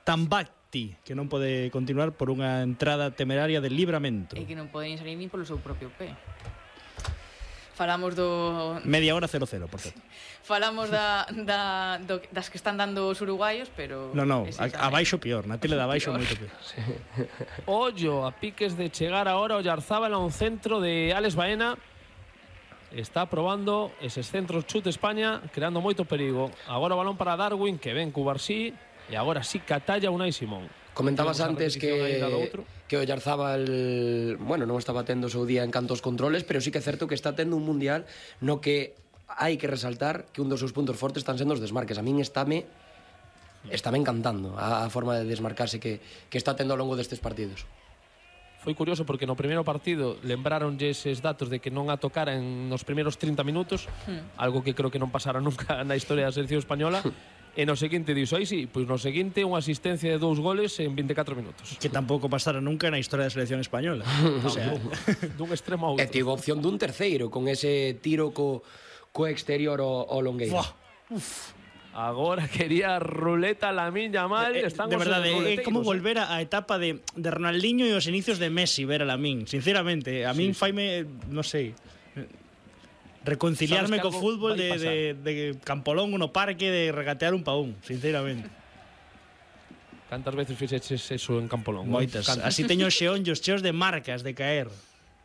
Tambacti, que non pode continuar por unha entrada temeraria de Livramento. E que non poden salir nin polo seu propio pé. Falamos do... Media hora 0-0, por certo. Falamos das que están dando os uruguaios, pero... No, abaixo pior, na tele de abaixo moito pior. Sí. Ollo, a piques de chegar agora Oyarzábal a un centro de Alex Baena. Está probando eses centros chute España, creando moito perigo. Agora o balón para Darwin, que ven Cubarsí, e agora sí catalla Unai Simón. Comentabas antes que Oyarzábal, bueno, non estaba tendo o seu día en canto aos controles, pero sí que é certo que está tendo un mundial no que hai que resaltar que un dos seus puntos fortes están sendo os desmarques. A min estáme encantando a forma de desmarcarse que está tendo ao longo destes partidos. Foi curioso porque no primeiro partido lembraronlle eses datos de que non a tocara nos primeiros 30 minutos, algo que creo que non pasara nunca na historia da selección española. E no seguinte diso, aí sí, pois no seguinte unha asistencia de 2 goles en 24 minutos. Que tampouco pasara nunca na historia da selección española. O sea, dun extremo a outro. E tivo opción dun terceiro con ese tiro co exterior ao longueiro. Agora quería ruleta Lamine Yamal. De verdade, é como volver a etapa de Ronaldinho e os inicios de Messi ver a Lamine. Sinceramente, a min faime, non sei, reconciliarme co fútbol de Campolón no parque, de regatear un pa un, sinceramente. Cantas veces fixeches eso en Campolón? Moitas. Así teño xeonllos cheos de marcas de caer.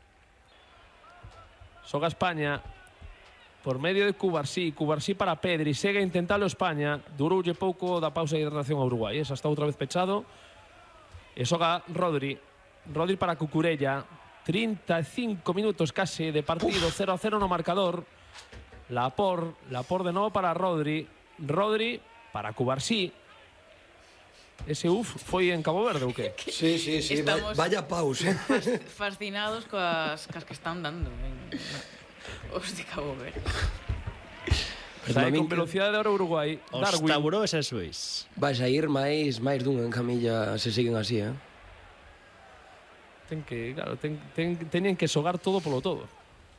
Xoga España por medio de Cubarsí para Pedri, segue a intentalo España, duroulle pouco da pausa de hidratación a Uruguai, esa está outra vez pechado, e xoga Rodri para Cucurella, 35 minutos case de partido, 0-0 no marcador. Laporte de novo para Rodri para Cubarsí. Ese foi en Cabo Verde ou que? Sí, vaya pausa. Fascinados coas que están dando os de Cabo Verde. Está con velocidade de ahora Uruguai. Os taburoes e Suís. Vais a ir máis dun en camilla se siguen así, Teñen que xogar todo polo todo.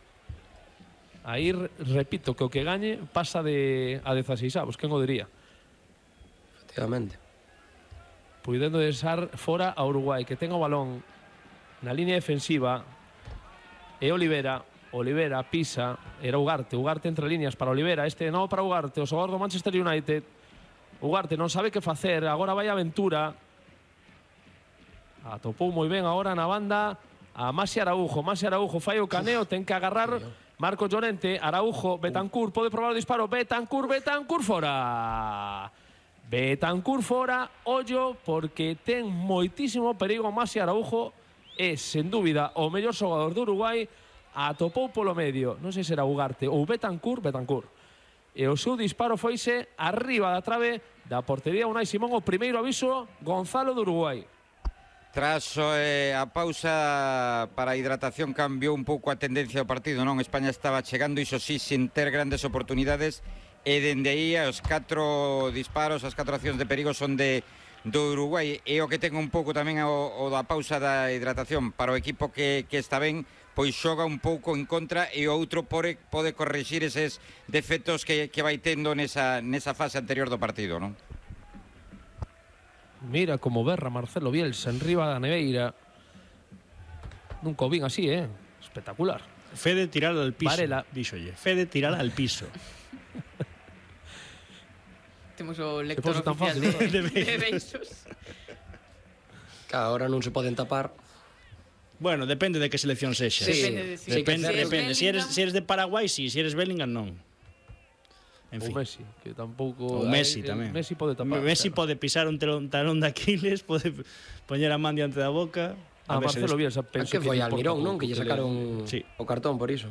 Aí repito que o que gañe pasa a 16avos, quen o diría? Efectivamente. Puidendo deixar fora a Uruguai, que ten o balón na línea defensiva, e Olivera pisa, era Ugarte entre líneas para Olivera, este novo para Ugarte, o xogador do Manchester United. Ugarte non sabe que facer, agora vai a aventura. Atopou moi ben agora na banda a Masi Araujo fai o caneo, ten que agarrar Marcos Llorente. Araujo, Betancur, pode probar o disparo, Betancur fora, ollo, porque ten moitísimo perigo Masi Araujo, é sen dúbida o mellor xogador do Uruguai. Atopou polo medio, non sei se era Ugarte ou Betancur, e o seu disparo foise arriba da trave da portería Unai Simón. O primeiro aviso, Gonzalo do Uruguai. Tras a pausa para a hidratación cambiou un pouco a tendencia do partido, non? España estaba chegando, iso sí, sin ter grandes oportunidades, e dende aí os 4 disparos, as 4 accións de perigo son do Uruguai. E o que ten un pouco tamén o da pausa da hidratación para o equipo que está ben, pois xoga un pouco en contra, e o outro pode corrixir eses defectos que vai tendo nesa fase anterior do partido, non? Mira como berra Marcelo Bielsa en riba da neveira. Nunca o vin así, espectacular. Fede tirar al piso. Varela. Díxolle, Fede tirar al piso. Temos o lector oficial de Beixos. Claro, ahora non se poden tapar. Bueno, depende de que selección sexa. Depende. Si eres de Paraguai, sí. Si eres Bellingham, non. En fin. O Messi, que tampouco... O Messi tamén. Messi pode tapar. Messi pode pisar un talón de Aquiles, pode poñer a man diante da boca. Marcelo Bielsa que penso foi Almirón, non? Que lle sacaron o cartón por iso.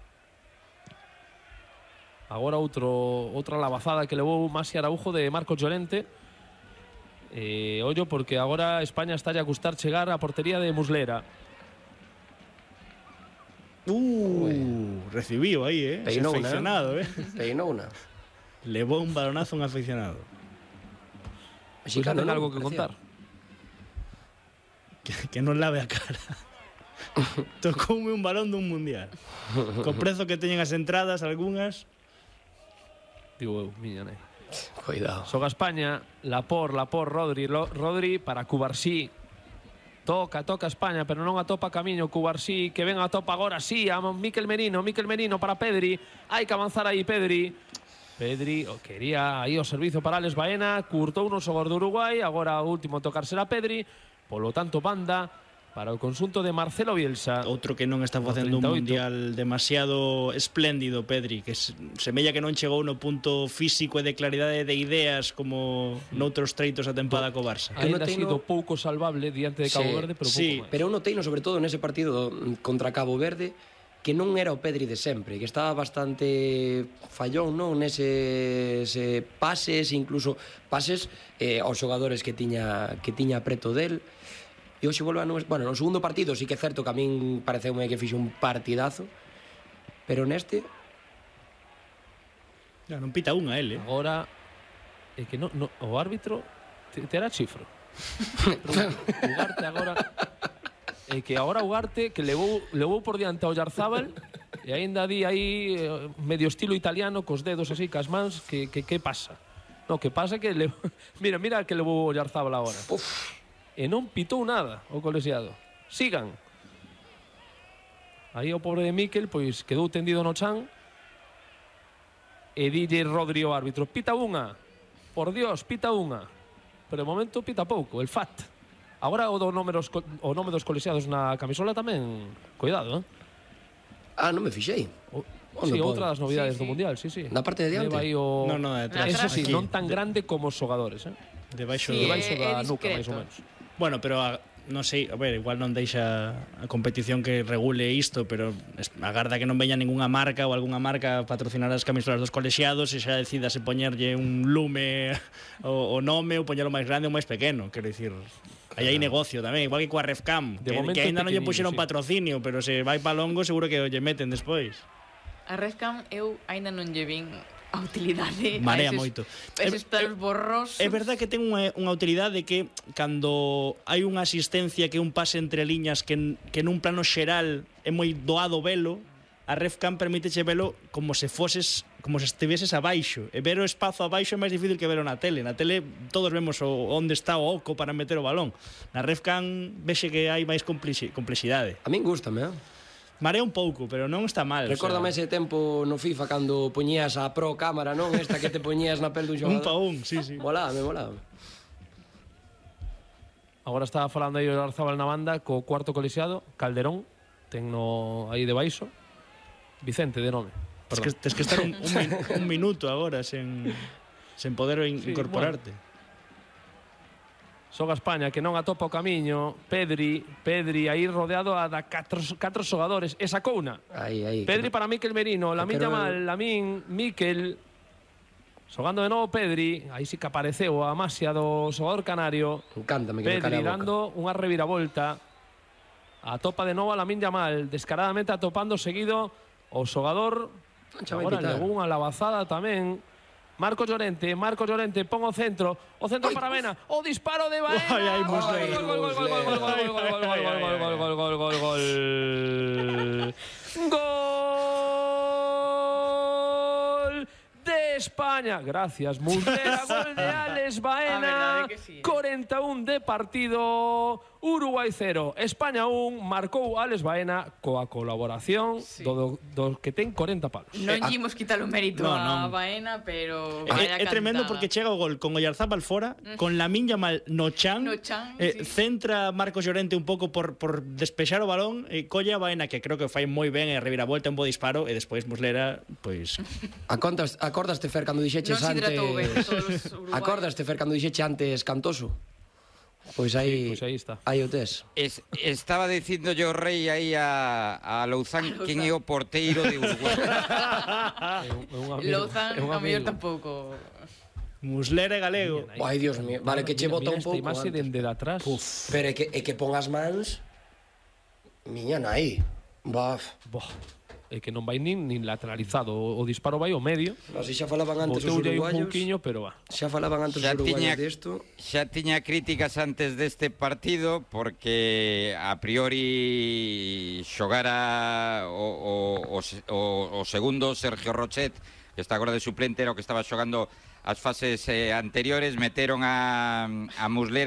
Agora outra lavazada que levou Masi Araujo de Marcos Llorente. Ollo, porque agora España está a custar chegar á portería de Muslera. Recibiu aí, Peinou ese aficionado, Peinou una. Levou un balonazo un aficionado. Pois ten algo que contar. Que non lave a cara. Tocoume un balón dun mundial. Co prezo que teñen as entradas algunhas. Digo eu, miña nai. Cuidado. Xoga España, Lapor, Rodri para Cubarsí. Toca España, pero non atopa camiño Cubarsí, que ven a topa agora sí, a Mikel Merino para Pedri. Hai que avanzar aí Pedri quería aí o servizo para Alex Baena, curtou unos xogador de Uruguai, agora o último tocar será Pedri, polo tanto banda para o conxunto de Marcelo Bielsa. Outro que non está facendo un mundial demasiado espléndido, Pedri, que semella que non chegou no punto físico e de claridade de ideas como noutros treitos a tempada co Barça. Ainda ha sido pouco salvable diante de Cabo Verde, pero pouco máis. Pero eu noteino sobre todo nese partido contra Cabo Verde que non era o Pedri de sempre, que estaba bastante fallón, non, neses pases, incluso pases aos xogadores que tiña preto del. E hoxe volve no segundo partido sí que é certo que a min pareceume que fixe un partidazo, pero neste non pita unha ele. Agora é que o árbitro terá chifro. Ugarte agora é que agora Ugarte que levou por diante ao Oyarzábal e aínda di aí medio estilo italiano cos dedos así, cas mans, que pasa? No, que pasa que mira que levou o Oyarzábal agora. E non pitou nada o colexiado. Sigan. Aí o pobre de Mikel pois quedou tendido no chan e dille Rodri o árbitro, pita unha, por Dios, pita unha. Pero de momento pita pouco, el FAT. Agora o nome dos colexiados na camisola tamén, cuidado, non me fixei. Sí, outra das novidades do Mundial, sí. Na parte de diante? No, detrás. Eso sí, non tan grande como os xogadores, Debaixo da nuca, máis ou menos. Bueno, pero non sei, a ver, igual non deixa a competición que regule isto, pero agarda que non veña ningunha marca ou algunha marca a patrocinar as camisolas dos colexiados e xa decida se poñerlle un lume o nome ou poñerlo máis grande ou máis pequeno, quero dicir. Aí hai negocio tamén, igual que coa Refcam, que ainda non lle puxeron patrocinio, pero se vai pa longo seguro que lle meten despois. A Refcam eu ainda non lle vin a utilidade. Marea moito. Eses planos borrosos. É verdad que ten unha utilidade que cando hai unha asistencia que un pase entre liñas que nun plano xeral é moi doado velo, a Refcam permíteche velo como se estiveses abaixo. E ver o espazo abaixo é máis difícil que velo na tele. Na tele todos vemos onde está o oco para meter o balón. Na Refcam vexe que hai máis complexidade. A min gústame, Marea un pouco, pero non está mal. Recórdame ese tempo no FIFA cando poñías a Pro cámara, non? Esta que te poñías na pel dun xogador. Un pa un, sí. Molábame. Agora estaba falando aí o Oyarzábal na banda co cuarto colexiado, Calderón, tenno aí debaixo. Vicente, de nome. Tes que estar un minuto agora sen poder incorporarte. Bueno. Xoga España que non atopa o camiño. Pedri aí rodeado a 4 xogadores e sacou unha. Pedri para Mikel Merino, Lamine Yamal, Mikel. Xogando de novo Pedri, aí sí que apareceu a masia do xogador canario. Encántame que Pedri dando unha reviravolta. Atopa de novo a Lamine Yamal, descaradamente atopando seguido o xogador. Agora levou unha labazada tamén. Marcos Llorente, pon o centro para Baena, o disparo de Baena. Ai, Gol de España. Gracias, Muslera. Gol de Alex Baena. 41 de partido. Uruguai 0, España 1, marcou Alex Baena coa colaboración do que ten 40 palos. Non imos quitar o mérito a Baena, pero é tremendo porque chega o gol con Oyarzábal fora, con Lamine Yamal no chan, centra Marcos Llorente un pouco por despexar o balón, e colle a Baena, que creo que fai moi ben, e reviravolta un bo disparo, e despois Muslera, pois... Acordaste, Fer, cando dixeches antes... Acordaste, Fer, cando dixeches antes Cantoso? Pois aí está. Aí o tes. Estaba dicindo yo rei aí a Louzán quen é o porteiro de Uruguai. Louzán a mellor tampouco. Muslera e galego. Ai, Dios mío. Vale, que che bota un pouco. Imase dende de atrás. Pero é que pon as mans. Miña nai. É que non vai nin lateralizado, o disparo vai ao medio. Así xa falaban antes os uruguayos. Un pouquiño, pero va. Xa falaban antes os uruguayos desto. Xa tiña críticas antes deste partido porque a priori xogara o segundo Sergio Rochet, que está agora de suplente, era o que estaba xogando as fases anteriores, meteron a Muslera